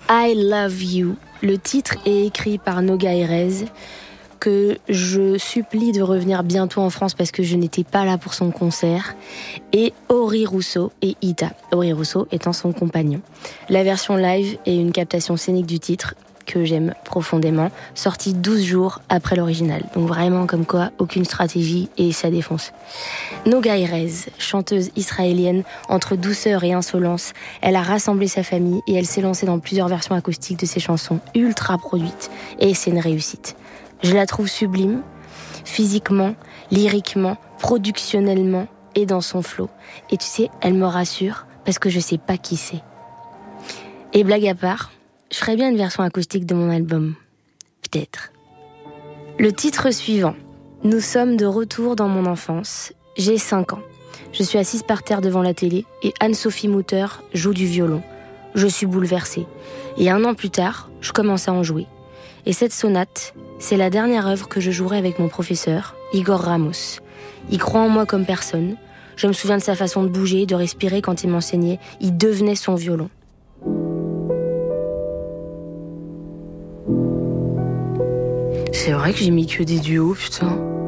I Love You. Le titre est écrit par Noga Erez, que je supplie de revenir bientôt en France parce que je n'étais pas là pour son concert, et Ori Rousseau et Ita, Ori Rousseau étant son compagnon. La version live est une captation scénique du titre, que j'aime profondément, sortie 12 jours après l'original. Donc vraiment comme quoi, aucune stratégie et ça défonce. Noga Erez, chanteuse israélienne, entre douceur et insolence, elle a rassemblé sa famille et elle s'est lancée dans plusieurs versions acoustiques de ses chansons ultra produites, et c'est une réussite. Je la trouve sublime, physiquement, lyriquement, productionnellement et dans son flow. Et tu sais, elle me rassure parce que je sais pas qui c'est. Et blague à part, je ferais bien une version acoustique de mon album. Peut-être. Le titre suivant. Nous sommes de retour dans mon enfance. J'ai 5 ans. Je suis assise par terre devant la télé et Anne-Sophie Mutter joue du violon. Je suis bouleversée. Et 1 an plus tard, je commence à en jouer. Et cette sonate, c'est la dernière œuvre que je jouerai avec mon professeur, Igor Ramos. Il croit en moi comme personne. Je me souviens de sa façon de bouger, de respirer quand il m'enseignait. Il devenait son violon. C'est vrai que j'ai mis que des duos, putain.